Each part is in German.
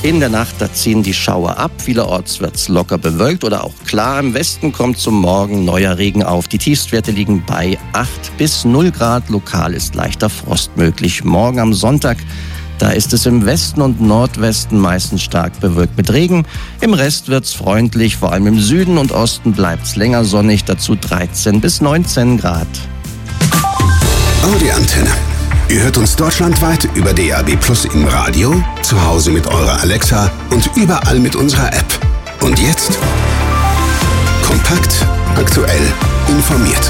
In der Nacht, da ziehen die Schauer ab. Vielerorts wird es locker bewölkt oder auch klar. Im Westen kommt zum Morgen neuer Regen auf. Die Tiefstwerte liegen bei 8 bis 0 Grad. Lokal ist leichter Frost möglich. Morgen am Sonntag, da ist es im Westen und Nordwesten meistens stark bewölkt mit Regen. Im Rest wird's freundlich, vor allem im Süden und Osten bleibt's länger sonnig. Dazu 13 bis 19 Grad. Audi Antenne. Ihr hört uns deutschlandweit über DAB+ im Radio, zu Hause mit eurer Alexa und überall mit unserer App. Und jetzt kompakt, aktuell, informiert.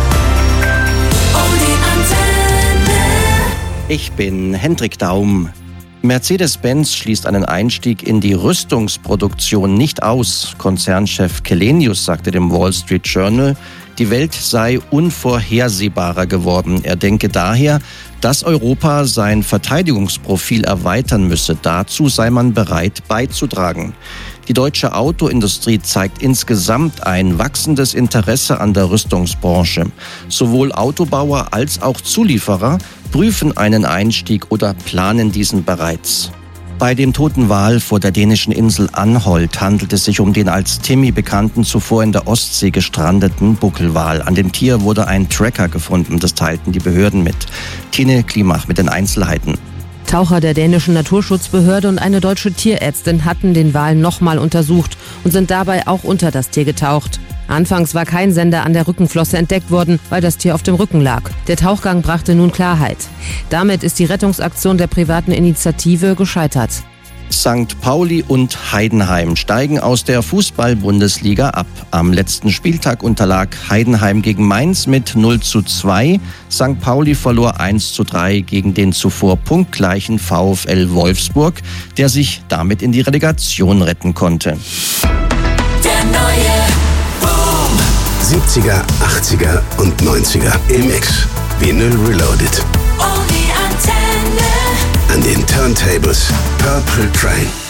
Ich bin Hendrik Daum. Mercedes-Benz schließt einen Einstieg in die Rüstungsproduktion nicht aus. Konzernchef Källenius sagte dem Wall Street Journal, die Welt sei unvorhersehbarer geworden. Er denke daher, dass Europa sein Verteidigungsprofil erweitern müsse. Dazu sei man bereit beizutragen. Die deutsche Autoindustrie zeigt insgesamt ein wachsendes Interesse an der Rüstungsbranche. Sowohl Autobauer als auch Zulieferer prüfen einen Einstieg oder planen diesen bereits. Bei dem toten Wal vor der dänischen Insel Anholt handelt es sich um den als Timmy bekannten, zuvor in der Ostsee gestrandeten Buckelwal. An dem Tier wurde ein Tracker gefunden, das teilten die Behörden mit. Tine Klimach mit den Einzelheiten. Taucher der dänischen Naturschutzbehörde und eine deutsche Tierärztin hatten den Wal nochmal untersucht und sind dabei auch unter das Tier getaucht. Anfangs war kein Sender an der Rückenflosse entdeckt worden, weil das Tier auf dem Rücken lag. Der Tauchgang brachte nun Klarheit. Damit ist die Rettungsaktion der privaten Initiative gescheitert. St. Pauli und Heidenheim steigen aus der Fußball-Bundesliga ab. Am letzten Spieltag unterlag Heidenheim gegen Mainz mit 0:2. St. Pauli verlor 1:3 gegen den zuvor punktgleichen VfL Wolfsburg, der sich damit in die Relegation retten konnte. Der neue 70er, 80er und 90er im Mix. Vinyl Reloaded. Audi Antenne. An den Turntables Purple Train.